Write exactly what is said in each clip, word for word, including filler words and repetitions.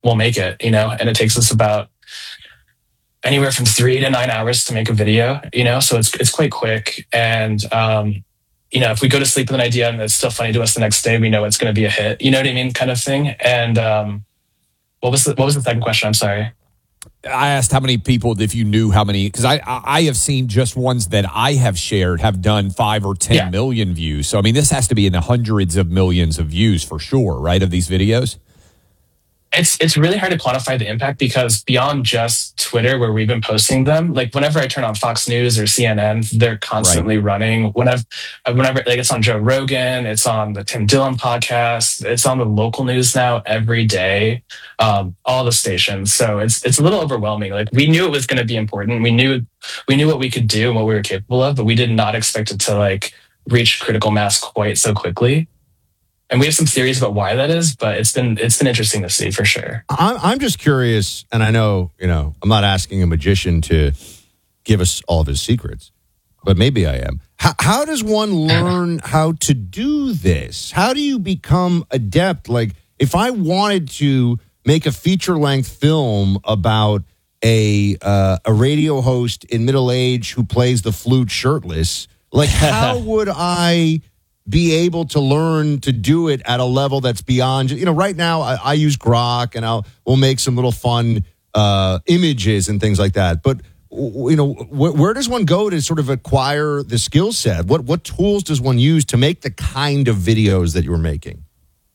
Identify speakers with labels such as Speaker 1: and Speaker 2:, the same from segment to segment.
Speaker 1: we'll make it, you know, and it takes us about anywhere from three to nine hours to make a video, you know, so it's, it's quite quick. And, um, you know, if we go to sleep with an idea and it's still funny to us the next day, we know it's going to be a hit, you know what I mean? Kind of thing. And, um, what was the, what was the second question? I'm sorry.
Speaker 2: I asked how many people, if you knew how many, because I I have seen just ones that I have shared have done five or ten yeah. million views. So, I mean, this has to be in the hundreds of millions of views for sure, right, of these videos?
Speaker 1: It's it's really hard to quantify the impact because beyond just Twitter, where we've been posting them, like whenever I turn on Fox News or C N N, they're constantly right. running. Whenever, whenever like it's on Joe Rogan, it's on the Tim Dillon podcast, it's on the local news now every day, um, all the stations. So it's it's a little overwhelming. Like we knew it was going to be important. We knew we knew what we could do and what we were capable of, but we did not expect it to like reach critical mass quite so quickly. And we have some theories about why that is, but it's been it's been interesting to see for sure.
Speaker 3: I'm I'm just curious, and I know you know I'm not asking a magician to give us all of his secrets, but maybe I am. How, how does one learn how to do this? How do you become adept? Like, if I wanted to make a feature length film about a uh, a radio host in middle age who plays the flute shirtless, like how would I be able to learn to do it at a level that's beyond, you know, right now I, I use Grok and I'll, we'll make some little fun uh, images and things like that. But, you know, wh- where does one go to sort of acquire the skill set? What, what tools does one use to make the kind of videos that you're making?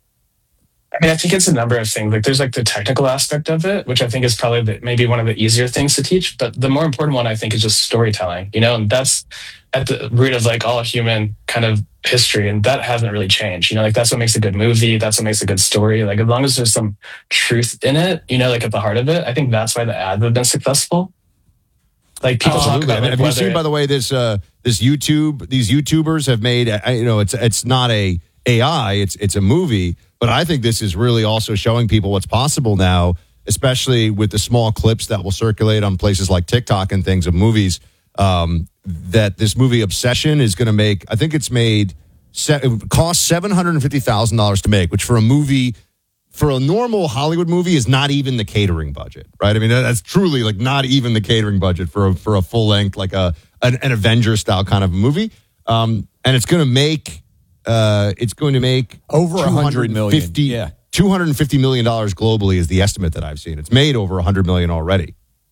Speaker 1: I mean, I think it's a number of things. Like there's like the technical aspect of it, which I think is probably the, maybe one of the easier things to teach. But the more important one, I think, is just storytelling, you know, and that's at the root of like all human kind of history. And that hasn't really changed. You know, like that's what makes a good movie. That's what makes a good story. Like as long as there's some truth in it, you know, like at the heart of it, I think that's why the ads have been successful. Like people
Speaker 3: Absolutely.
Speaker 1: talk about, like,
Speaker 3: have you seen, by the way, this, uh, this YouTube, these YouTubers have made, you know, it's, it's not a A I, it's, it's a movie. But I think this is really also showing people what's possible now, especially with the small clips that will circulate on places like TikTok and things of movies, um, that this movie Obsession is going to make. I think it's made, it cost seven hundred fifty thousand dollars to make, which for a movie, for a normal Hollywood movie is not even the catering budget, right? I mean, that's truly like not even the catering budget for a, for a full length, like a an, an Avengers style kind of movie. Um, and it's going to make... Uh, it's going to make
Speaker 2: over one hundred million dollars. Yeah.
Speaker 3: two hundred fifty million dollars globally is the estimate that I've seen. It's made over one hundred million dollars already.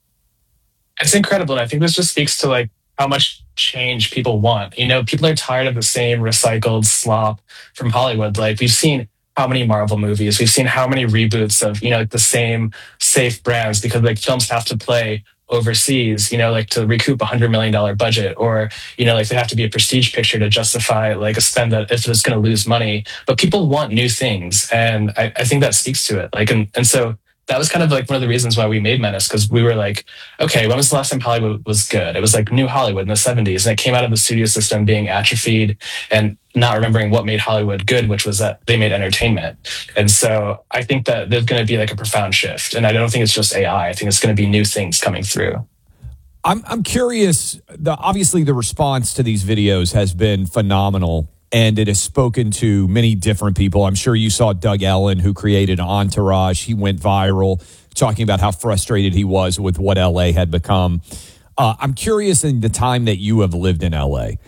Speaker 1: It's incredible. And I think this just speaks to like how much change people want. You know, people are tired of the same recycled slop from Hollywood. Like we've seen how many Marvel movies, we've seen how many reboots of, you know, like the same safe brands because like films have to play overseas, you know, like to recoup a hundred million dollar budget, or, you know, like they have to be a prestige picture to justify like a spend that if it's going to lose money. But people want new things. And I, I think that speaks to it. Like, and, and so that was kind of like one of the reasons why we made Menace, because we were like, okay, when was the last time Hollywood was good? It was like New Hollywood in the seventies. And it came out of the studio system being atrophied and not remembering what made Hollywood good, which was that they made entertainment. And so I think that there's going to be like a profound shift. And I don't think it's just A I. I think it's going to be new things coming through.
Speaker 2: I'm I'm curious. The, obviously, the response to these videos has been phenomenal, and it has spoken to many different people. I'm sure you saw Doug Ellen, who created Entourage. He went viral, talking about how frustrated he was with what L A had become. Uh, I'm curious, in the time that you have lived in L A,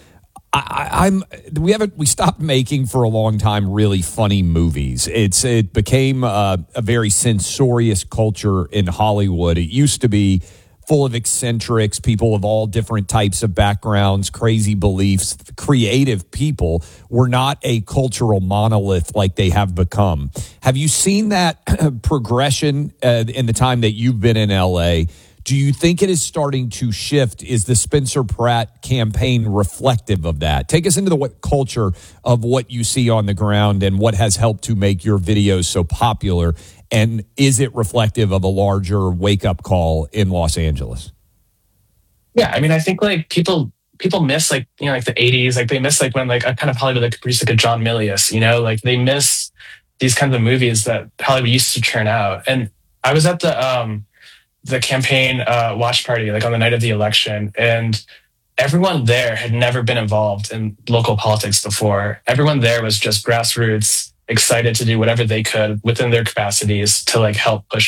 Speaker 2: I, I'm we haven't we stopped making for a long time really funny movies. It's it became a, a very censorious culture in Hollywood. It used to be full of eccentrics, people of all different types of backgrounds, crazy beliefs, creative people. Were not a cultural monolith like they have become. Have you seen that progression uh, in the time that you've been in L A? Do you think it is starting to shift? Is the Spencer Pratt campaign reflective of that? Take us into the what, culture of what you see on the ground and what has helped to make your videos so popular. And is it reflective of a larger wake-up call in Los Angeles?
Speaker 1: Yeah, I mean, I think like people people miss like, you know, like the eighties. Like they miss like when like a kind of Hollywood like produced like a John Milius, you know, like they miss these kinds of movies that Hollywood used to churn out. And I was at the um the campaign uh, watch party, like on the night of the election. And everyone there had never been involved in local politics before. Everyone there was just grassroots, excited to do whatever they could within their capacities to like help push